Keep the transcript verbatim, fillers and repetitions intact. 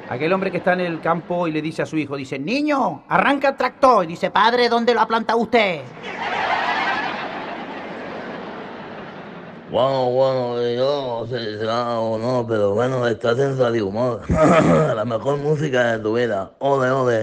Aquel hombre que está en el campo y le dice a su hijo, dice, niño, arranca el tractor. Y dice, padre, ¿dónde lo ha plantado usted? Bueno, bueno, yo no sé si será o no, pero bueno, estás en Radio Humor. La mejor música de tu vida. Ole, ole.